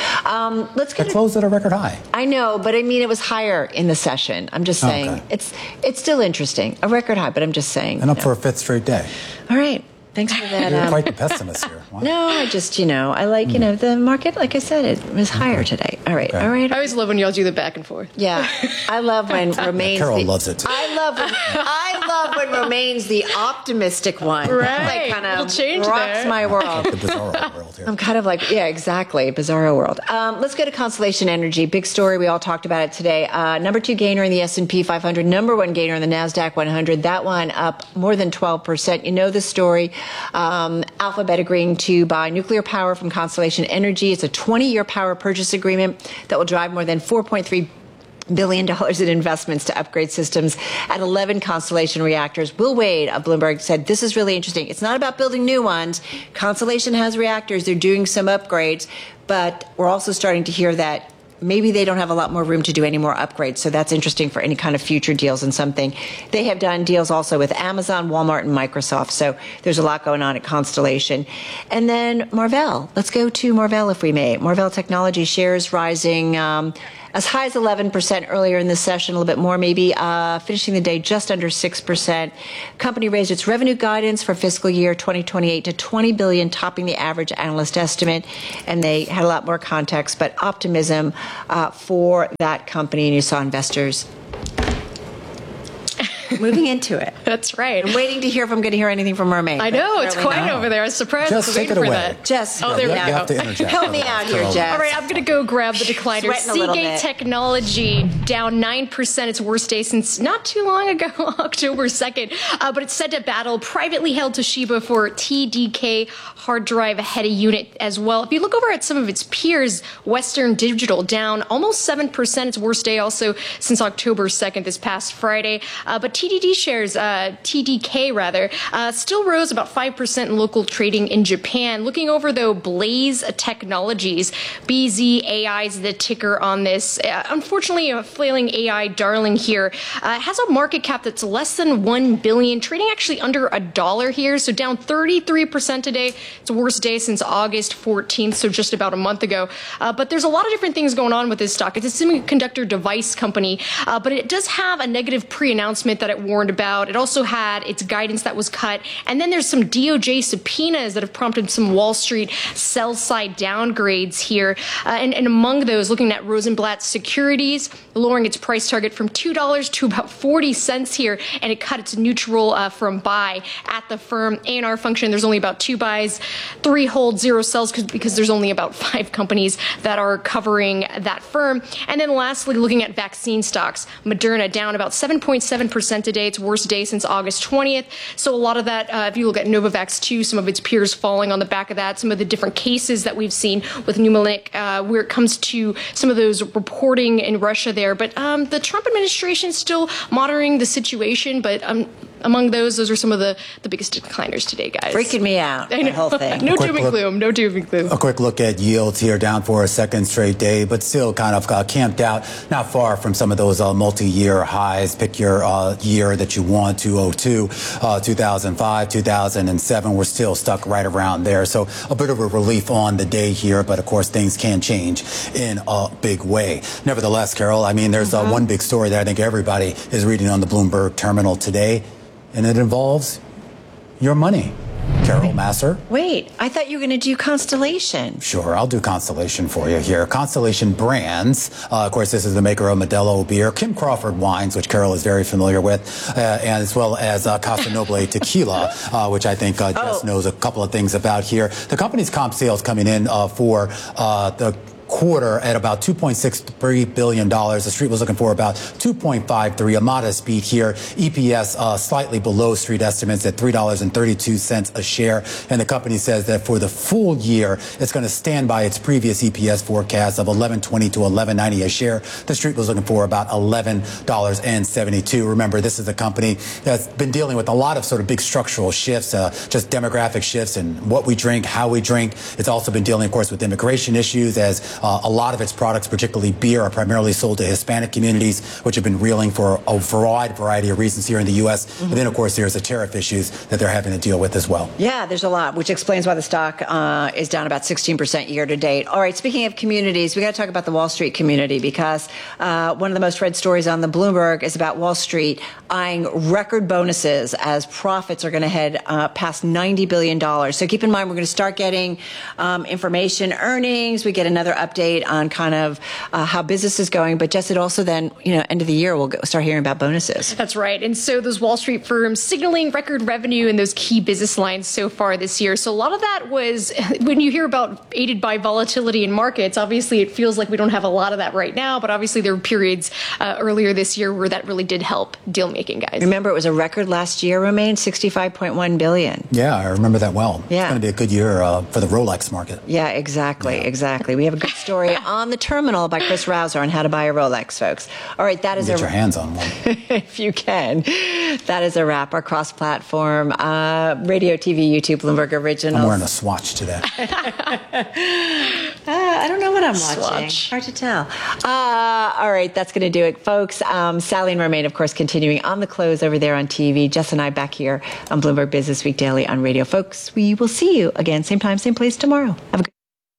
Let's get It closed at a record high. I know, but I mean, it was higher in the session. I'm just saying it's still interesting. A record high, but I'm just saying. And up for a fifth straight day. All right. Thanks for that. You're quite the pessimist here. Wow. No, I just, I like, the market, like I said, it was higher today. All right. All right. I always love when y'all do the back and forth. Yeah. I love when Romain's Carol loves it. I love when Romain's the optimistic one. Right. Like kind of We'll change rocks there. my world. The bizarro world here. I'm kind of like, yeah, exactly. Bizarro world. Let's go to Constellation Energy. Big story. We all talked about it today. Number 2 gainer in the S&P 500. Number 1 gainer in the NASDAQ 100. That one up more than 12%. You know the story. Alphabet agreeing to buy nuclear power from Constellation Energy. It's a 20-year power purchase agreement that will drive more than $4.3 billion in investments to upgrade systems at 11 Constellation reactors. Will Wade of Bloomberg said, this is really interesting. It's not about building new ones. Constellation has reactors. They're doing some upgrades, but we're also starting to hear that maybe they don't have a lot more room to do any more upgrades. So that's interesting for any kind of future deals and something. They have done deals also with Amazon, Walmart, and Microsoft. So there's a lot going on at Constellation. And then Marvell. Let's go to Marvell, if we may. Marvell Technology shares rising as high as 11% earlier in this session, a little bit more maybe, finishing the day just under 6%. Company raised its revenue guidance for fiscal year 2028 to $20 billion, topping the average analyst estimate. And they had a lot more context, but optimism for that company. And you saw investors moving into it. That's right. I'm waiting to hear if I'm going to hear anything from Mermaid. I know, it's quiet over there. I was surprised. Just I was take waiting it for away. that. Jess, oh, there we you have to go. interject. Help me out here, Jess. All right, I'm going to go grab the decliners. Sweating a little Seagate bit. Technology down 9%. Its worst day since not too long ago, October 2nd. But it's set to battle privately held Toshiba for TDK hard drive head unit as well. If you look over at some of its peers, Western Digital down almost 7%. Its worst day also since October 2nd, this past Friday. But TDK rather, still rose about 5% in local trading in Japan. Looking over, though, Blaze Technologies, BZAI is the ticker on this. Unfortunately, a flailing AI darling here. Has a market cap that's less than $1 billion, trading actually under $1 here, so down 33% today. It's the worst day since August 14th, so just about a month ago. But there's a lot of different things going on with this stock. It's a semiconductor device company, but it does have a negative pre-announcement that it warned about. It also had its guidance that was cut. And then there's some DOJ subpoenas that have prompted some Wall Street sell-side downgrades here. And among those, looking at Rosenblatt Securities, lowering its price target from $2 to about 40 cents here. And it cut its neutral from buy at the firm. A&R function, there's only about 2 buys, 3 hold, 0 sells, because there's only about 5 companies that are covering that firm. And then lastly, looking at vaccine stocks, Moderna down about 7.7% today. Its worst day since August 20th. So a lot of that, if you look at Novavax too, some of its peers falling on the back of that, some of the different cases that we've seen with Pneumonic, where it comes to some of those reporting in Russia there. But the Trump administration is still monitoring the situation, but among those are some of the biggest decliners today, guys. Freaking me out, the whole thing. No doom and gloom, no doom and gloom. A quick look at yields here, down for a second straight day, but still kind of camped out, not far from some of those multi-year highs. Pick your year that you want, 2002, 2005, 2007. We're still stuck right around there. So a bit of a relief on the day here, but of course things can change in a big way. Nevertheless, Carol, I mean, there's one big story that I think everybody is reading on the Bloomberg terminal today, and it involves your money. Carol Massar. Wait, I thought you were going to do Constellation. Sure, I'll do Constellation for you here. Constellation Brands, of course, this is the maker of Modelo beer, Kim Crawford wines, which Carol is very familiar with, and as well as Casa Noble tequila, which I think Jess knows a couple of things about here. The company's comp sales coming in for the quarter at about $2.63 billion. The street was looking for about $2.53, a modest beat here. EPS slightly below street estimates at $3.32 a share. And the company says that for the full year, it's going to stand by its previous EPS forecast of $11.20 to $11.90 a share. The street was looking for about $11.72. Remember, this is a company that's been dealing with a lot of sort of big structural shifts, just demographic shifts in what we drink, how we drink. It's also been dealing, of course, with immigration issues as A lot of its products, particularly beer, are primarily sold to Hispanic communities, which have been reeling for a variety of reasons here in the U.S. And then, of course, there's the tariff issues that they're having to deal with as well. Yeah, there's a lot, which explains why the stock is down about 16% year to date. All right, speaking of communities, we got to talk about the Wall Street community because one of the most read stories on the Bloomberg is about Wall Street eyeing record bonuses as profits are going to head past $90 billion. So keep in mind, we're going to start getting information, earnings. We get another update on kind of how business is going. But Jess, it also then, end of the year, we'll start hearing about bonuses. That's right. And so those Wall Street firms signaling record revenue in those key business lines so far this year. So a lot of that was, when you hear about aided by volatility in markets, obviously it feels like we don't have a lot of that right now. But obviously there were periods earlier this year where that really did help deal making, guys. Remember, it was a record last year, Romaine, $65.1 billion. Yeah, I remember that well. Yeah. It's going to be a good year for the Rolex market. Yeah, exactly. We have a good story on the terminal by Chris Rouser on how to buy a Rolex, folks. All right, that is Get your hands on one. if you can. That is a wrap. Our cross-platform, radio, TV, YouTube, Bloomberg Originals. I'm wearing a Swatch today. I don't know what I'm watching. Hard to tell. All right, that's going to do it, folks. Sally and Romaine, of course, continuing on the close over there on TV. Jess and I back here on Bloomberg Business Week Daily on radio. Folks, we will see you again, same time, same place tomorrow. Have a good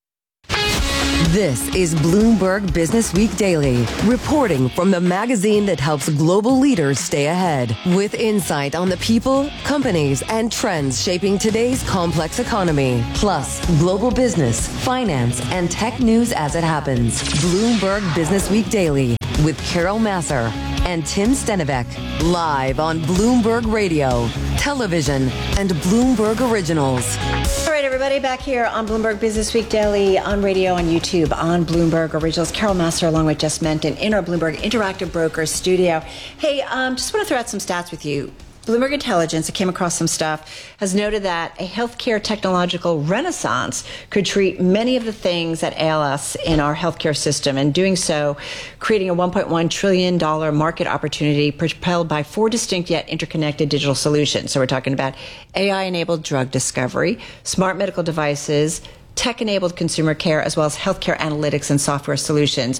This is Bloomberg Business Week Daily, reporting from the magazine that helps global leaders stay ahead, with insight on the people, companies, and trends shaping today's complex economy, plus global business, finance, and tech news as it happens. Bloomberg Business Week Daily with Carol Masser and Tim Stenivek, live on Bloomberg Radio, television, and Bloomberg Originals. All right, everybody, back here on Bloomberg Business Week Daily, on radio, on YouTube, on Bloomberg Originals. Carol Masser along with Jess Menton in our Bloomberg Interactive Brokers studio. Hey, just want to throw out some stats with you. Bloomberg Intelligence, I came across some stuff, has noted that a healthcare technological renaissance could treat many of the things that ail us in our healthcare system, and doing so, creating a $1.1 trillion market opportunity propelled by 4 distinct yet interconnected digital solutions. So we're talking about AI-enabled drug discovery, smart medical devices, tech-enabled consumer care, as well as healthcare analytics and software solutions.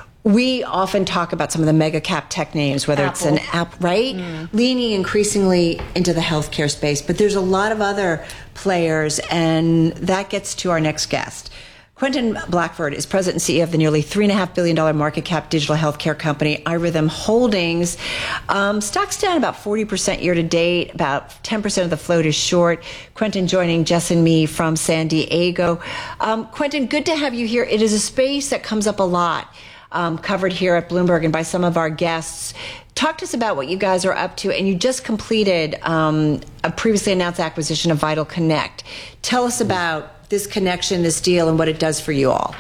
We often talk about some of the mega cap tech names, whether it's an app, right? Leaning increasingly into the healthcare space. But there's a lot of other players, and that gets to our next guest. Quentin Blackford is president and CEO of the nearly $3.5 billion market cap digital healthcare company, iRhythm Holdings. Stock's down about 40% year to date, about 10% of the float is short. Quentin joining Jess and me from San Diego. Quentin, good to have you here. It is a space that comes up a lot. Covered here at Bloomberg and by some of our guests. Talk to us about what you guys are up to, and you just completed a previously announced acquisition of Vital Connect. Tell us about this connection, this deal, and what it does for you all.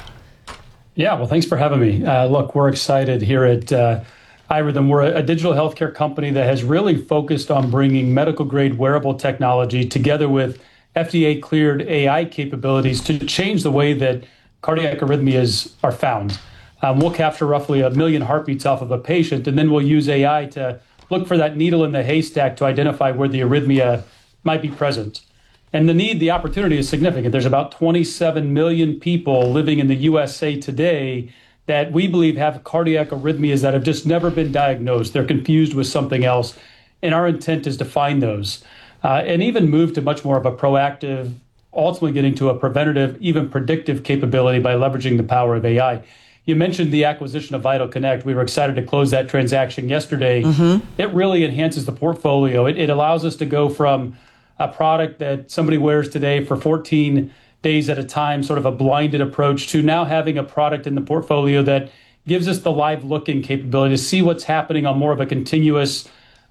Yeah, well, thanks for having me. Look, we're excited here at iRhythm. We're a digital healthcare company that has really focused on bringing medical-grade wearable technology together with FDA-cleared AI capabilities to change the way that cardiac arrhythmias are found. We'll capture roughly 1 million heartbeats off of a patient, and then we'll use AI to look for that needle in the haystack to identify where the arrhythmia might be present. And the opportunity is significant. There's about 27 million people living in the USA today that we believe have cardiac arrhythmias that have just never been diagnosed. They're confused with something else. And our intent is to find those and even move to much more of a proactive, ultimately getting to a preventative, even predictive capability by leveraging the power of AI. You mentioned the acquisition of Vital Connect. We were excited to close that transaction yesterday. It really enhances the portfolio. It allows us to go from a product that somebody wears today for 14 days at a time, sort of a blinded approach, to now having a product in the portfolio that gives us the live looking capability to see what's happening on more of a continuous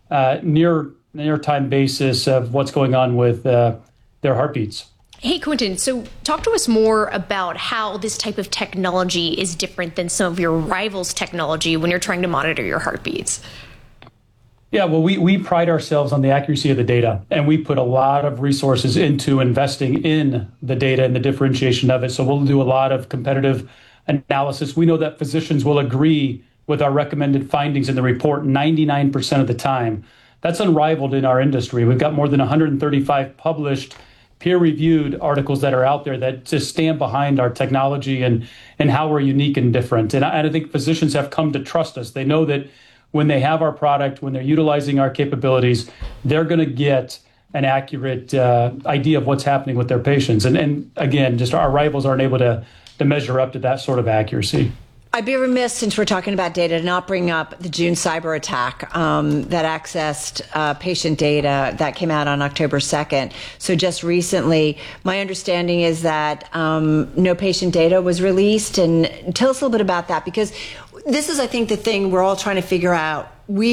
near-time basis of what's going on with their heartbeats. Hey, Quentin, so talk to us more about how this type of technology is different than some of your rivals' technology when you're trying to monitor your heartbeats. Yeah, well, we pride ourselves on the accuracy of the data, and we put a lot of resources into investing in the data and the differentiation of it. So we'll do a lot of competitive analysis. We know that physicians will agree with our recommended findings in the report 99% of the time. That's unrivaled in our industry. We've got more than 135 published peer-reviewed articles that are out there that just stand behind our technology and how we're unique and different. And I think physicians have come to trust us. They know that when they have our product, when they're utilizing our capabilities, they're going to get an accurate idea of what's happening with their patients. And again, just our rivals aren't able to measure up to that sort of accuracy. I'd be remiss, since we're talking about data, to not bring up the June cyber attack that accessed patient data that came out on October 2nd. So just recently, my understanding is that no patient data was released. And tell us a little bit about that, because this is, I think, the thing we're all trying to figure out.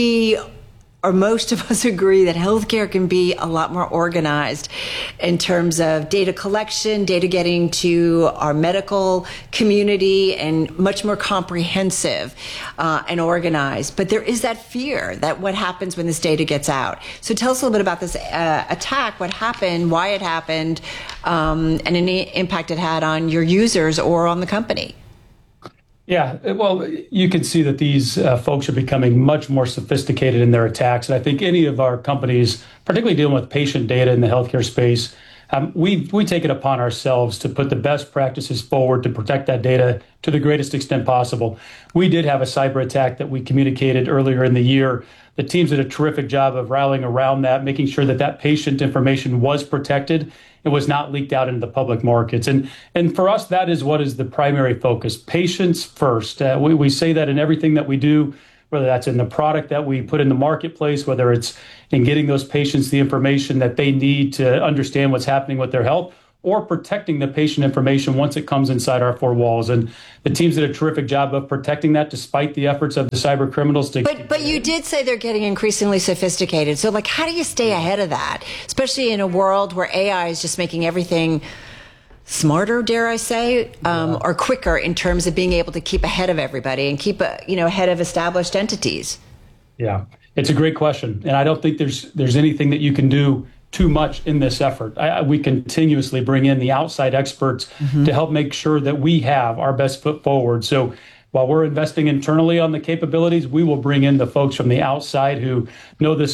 Most of us agree that healthcare can be a lot more organized in terms of data collection, data getting to our medical community, and much more comprehensive and organized. But there is that fear that what happens when this data gets out. So tell us a little bit about this attack, what happened, why it happened, and any impact it had on your users or on the company. Yeah, well, you can see that these folks are becoming much more sophisticated in their attacks. And I think any of our companies, particularly dealing with patient data in the healthcare space, we take it upon ourselves to put the best practices forward to protect that data to the greatest extent possible. We did have a cyber attack that we communicated earlier in the year. The teams did a terrific job of rallying around that, making sure that that patient information was protected. It was not leaked out into the public markets. And for us, that is what is the primary focus. Patients first. We say that in everything that we do, whether that's in the product that we put in the marketplace, whether it's in getting those patients the information that they need to understand what's happening with their health, or protecting the patient information once it comes inside our four walls. And the teams did a terrific job of protecting that despite the efforts of the cyber criminals. But you did say they're getting increasingly sophisticated. So, how do you stay ahead of that, especially in a world where AI is just making everything smarter, dare I say, or quicker in terms of being able to keep ahead of everybody and keep ahead of established entities? Yeah, it's a great question. And I don't think there's anything that you can do too much in this effort. We continuously bring in the outside experts to help make sure that we have our best foot forward. So while we're investing internally on the capabilities, we will bring in the folks from the outside who know this